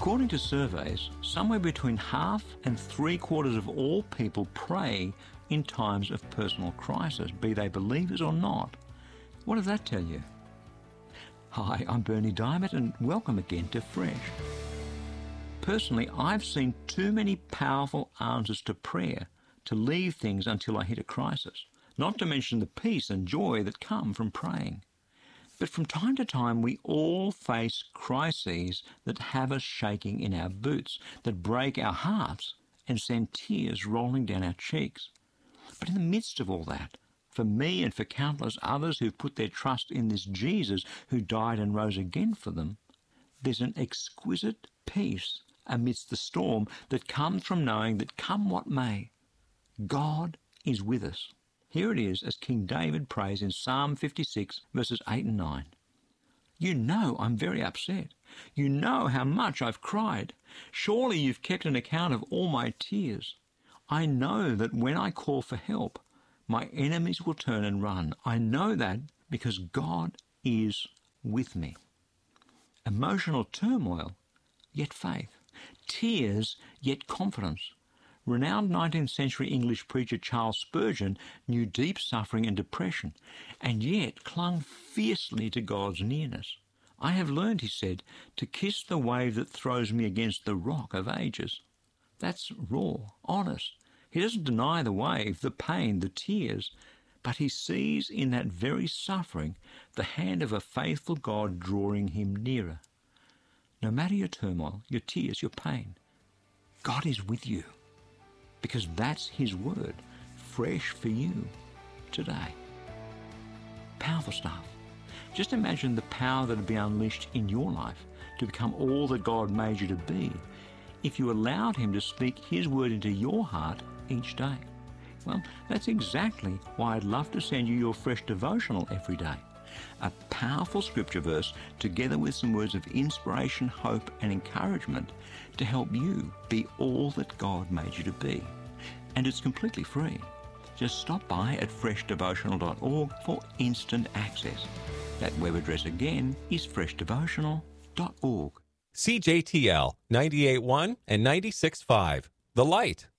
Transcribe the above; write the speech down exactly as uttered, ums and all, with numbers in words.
According to surveys, somewhere between half and three quarters of all people pray in times of personal crisis, be they believers or not. What does that tell you? Hi, I'm Bernie Diamond and welcome again to Fresh. Personally, I've seen too many powerful answers to prayer to leave things until I hit a crisis, not to mention the peace and joy that come from praying. But from time to time, we all face crises that have us shaking in our boots, that break our hearts and send tears rolling down our cheeks. But in the midst of all that, for me and for countless others who've put their trust in this Jesus who died and rose again for them, there's an exquisite peace amidst the storm that comes from knowing that come what may, God is with us. Here it is as King David prays in Psalm fifty-six, verses eight and nine. You know I'm very upset. You know how much I've cried. Surely you've kept an account of all my tears. I know that when I call for help, my enemies will turn and run. I know that because God is with me. Emotional turmoil, yet faith. Tears, yet confidence. Renowned nineteenth century English preacher Charles Spurgeon knew deep suffering and depression, and yet clung fiercely to God's nearness. I have learned, he said, to kiss the wave that throws me against the rock of ages. That's raw, honest. He doesn't deny the wave, the pain, the tears, but he sees in that very suffering the hand of a faithful God drawing him nearer. No matter your turmoil, your tears, your pain, God is with you. Because that's his word, fresh for you today. Powerful stuff. Just imagine the power that would be unleashed in your life to become all that God made you to be if you allowed him to speak his word into your heart each day. Well, that's exactly why I'd love to send you your Fresh devotional every day. A powerful scripture verse together with some words of inspiration, hope and encouragement to help you be all that God made you to be. And it's completely free. Just stop by at fresh devotional dot org for instant access. That web address again is fresh devotional dot org. C J T L ninety-eight point one and ninety-six point five, The Light.